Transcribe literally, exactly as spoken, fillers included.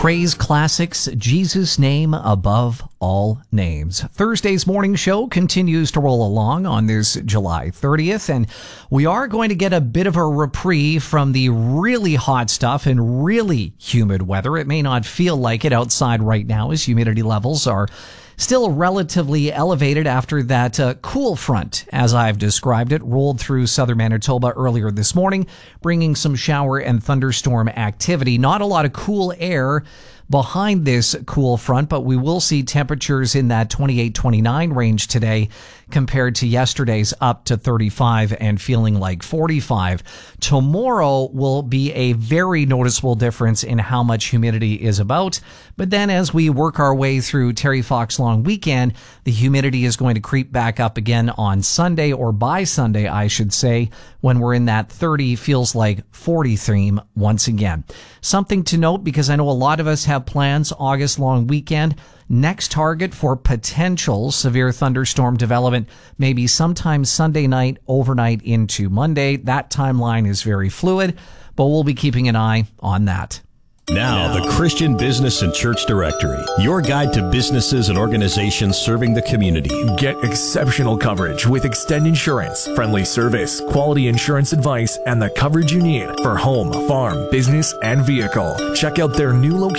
Praise classics, Jesus' name above all names. Thursday's morning show continues to roll along on this July thirtieth, and we are going to get a bit of a reprieve from the really hot stuff and really humid weather. It may not feel like it outside right now as humidity levels are still relatively elevated after that uh, cool front, as I've described it, rolled through southern Manitoba earlier this morning, bringing some shower and thunderstorm activity. Not a lot of cool air behind this cool front, but we will see temperatures in that twenty-eight, twenty-nine range today compared to yesterday's up to thirty-five and feeling like forty-five. Tomorrow will be a very noticeable difference in how much humidity is about. But then as we work our way through Terry Fox long weekend, the humidity is going to creep back up again on Sunday, or by Sunday, I should say, when we're in that thirty, feels like forty theme once again. Something to note, because I know a lot of us have plans August long weekend. Next target for potential severe thunderstorm development maybe sometime Sunday night, overnight into Monday. That timeline is very fluid, but we'll be keeping an eye on that. Now, the Christian Business and Church Directory, your guide to businesses and organizations serving the community. Get exceptional coverage with Extend Insurance, friendly service, quality insurance advice, and the coverage you need for home, farm, business, and vehicle. Check out their new location